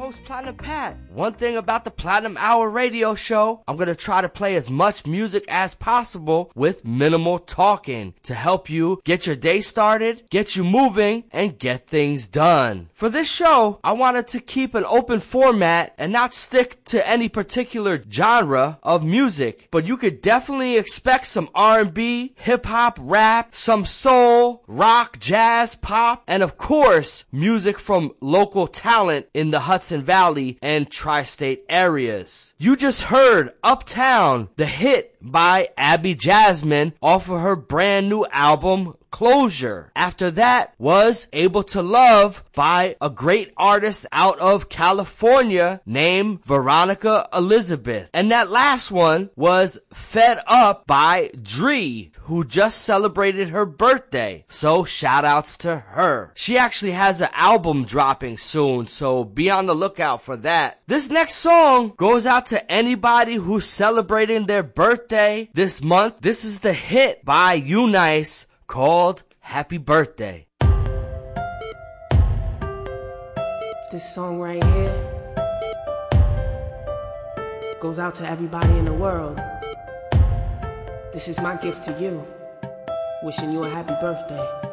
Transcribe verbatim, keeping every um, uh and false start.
host, Platinum Pat. One thing about the Platinum Hour radio show, I'm going to try to play as much music as possible with minimal talking to help you get your day started, get you moving, and get things done. For this show, I wanted to keep an open format and not stick to any particular genre of music, but you could definitely expect some R and B, hip-hop, rap, some soul, rock, jazz, pop, and of course, music from local talent in the Hudson Valley and tri-state areas. You just heard Uptown, the hit by Abby Jasmine off of her brand new album, Closure. After that was Able to Love by a great artist out of California named Veronica Elizabeth. And that last one was Fed Up by Dree, who just celebrated her birthday. So shout outs to her. She actually has an album dropping soon, so be on the lookout for that. This next song goes out to anybody who's celebrating their birthday this month. This is the hit by Eunice called Happy Birthday. This song right here goes out to everybody in the world. This is my gift to you, wishing you a happy birthday.